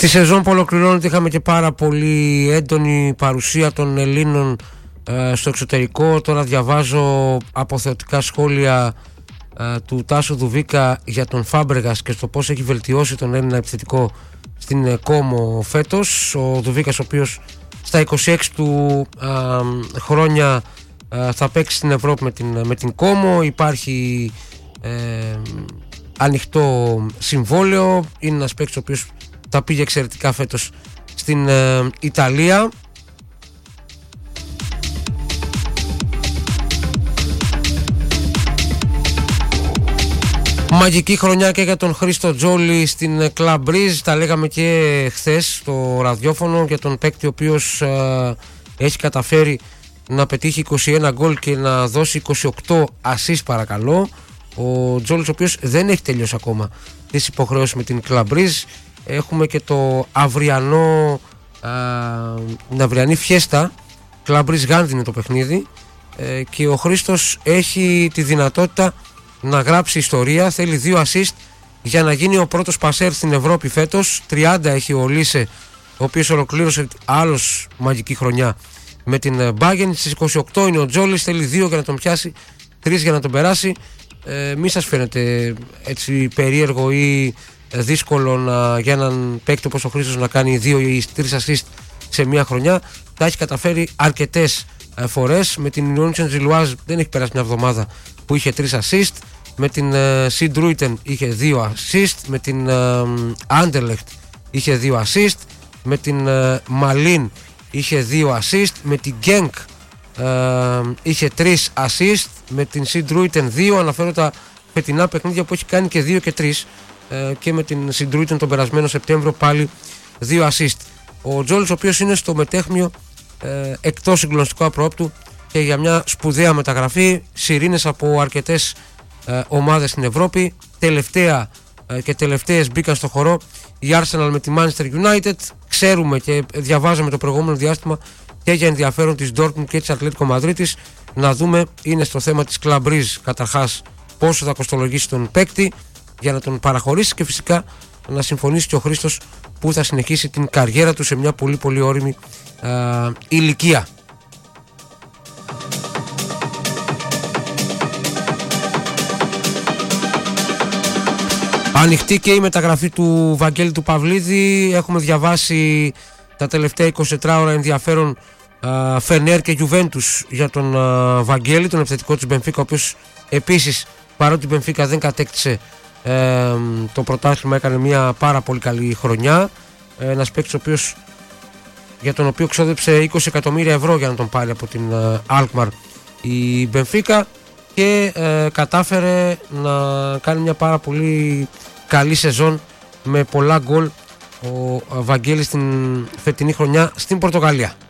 Στη σεζόν που ολοκληρώνεται είχαμε και πάρα πολύ έντονη παρουσία των Ελλήνων στο εξωτερικό. Τώρα διαβάζω αποθεωτικά σχόλια του Τάσου Δουβίκα για τον Φάμπρεγας και στο πώς έχει βελτιώσει τον Έλληνα επιθετικό στην Κόμο φέτος. Ο Δουβίκας, ο οποίος στα 26 του χρόνια θα παίξει στην Ευρώπη με την Κόμο. Υπάρχει ανοιχτό συμβόλαιο. Είναι ένας παίκτης ο οποίος τα πήγε εξαιρετικά φέτος στην Ιταλία. Μαγική χρονιά και για τον Χρήστο Τζόλι στην Club Breeze. Τα λέγαμε και χθες στο ραδιόφωνο για τον παίκτη ο οποίος έχει καταφέρει να πετύχει 21 γκολ και να δώσει 28 assist, παρακαλώ. Ο Τζόλις, ο οποίος δεν έχει τελειώσει ακόμα τις υποχρεώσεις με την Club Breeze. Έχουμε και το την αυριανή φιέστα. Club Breeze Gandhi είναι το παιχνίδι και ο Χρήστος έχει τη δυνατότητα να γράψει ιστορία. Θέλει 2 assist για να γίνει ο πρώτος πασέρ στην Ευρώπη φέτος. 30 έχει ο Λίσε, ο οποίος ολοκλήρωσε άλλος μαγική χρονιά με την Bayern. Στις 28 είναι ο Τζόλις, θέλει 2 για να τον πιάσει, 3 για να τον περάσει. Μη σας φαίνεται έτσι περίεργο ή δύσκολο για έναν παίκτη όπως ο Χρήστος να κάνει 2 ή 3 assist σε μια χρονιά. Τα έχει καταφέρει αρκετές φορές. Με την Union Saint-Gilloise δεν έχει περάσει μια εβδομάδα που είχε 3 assist. Με την Sint-Truiden είχε 2 assist. Με την Anderlecht είχε 2 assist. Με την Malin είχε 2 assist. Με την Genk είχε 3 assist. Με την Sint-Truiden 2. Αναφέρω τα φετινά παιχνίδια που έχει κάνει και 2 και 3. Και με την Sint-Truiden τον περασμένο Σεπτέμβριο πάλι 2 assist. Ο Τζόλις, ο οποίος είναι στο μετέχμιο εκτός συγκλονιστικού απρόπτου και για μια σπουδαία μεταγραφή. Σιρήνες από αρκετές ομάδες στην Ευρώπη. Τελευταία και τελευταίες μπήκαν στο χορό η Arsenal με τη Manchester United. Ξέρουμε και διαβάζαμε το προηγούμενο διάστημα και για ενδιαφέρον της Dortmund και της Ατλέτικο Μαδρίτης. Να δούμε, είναι στο θέμα της Club Breeze καταρχάς πόσο θα κοστολογήσει τον παίκτη για να τον παραχωρήσει και φυσικά να συμφωνήσει και ο Χρήστος που θα συνεχίσει την καριέρα του σε μια πολύ πολύ όριμη ηλικία. Ανοιχτή και η μεταγραφή του Βαγγέλη του Παυλίδη. Έχουμε διαβάσει τα τελευταία 24 ώρα ενδιαφέρον Φενέρ και Γιουβέντους για τον Βαγγέλη, τον επιθετικό της Μπενφίκα, ο οποίος επίσης, παρότι η Μπενφίκα δεν κατέκτησε το πρωτάθλημα, έκανε μια πάρα πολύ καλή χρονιά. Ένας παίκτης για τον οποίο ξόδεψε 20 εκατομμύρια ευρώ για να τον πάρει από την Alkmaar η Μπενφίκα και κατάφερε να κάνει μια πάρα πολύ καλή σεζόν με πολλά γκολ ο Βαγγέλης την φετινή χρονιά στην Πορτογαλία.